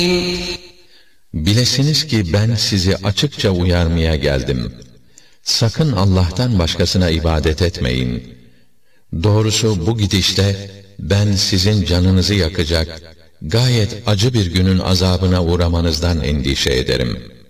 Bilesiniz ki ben sizi açıkça uyarmaya geldim. Sakın Allah'tan başkasına ibadet etmeyin. Doğrusu bu gidişte ben sizin canınızı yakacak, gayet acı bir günün azabına uğramanızdan endişe ederim.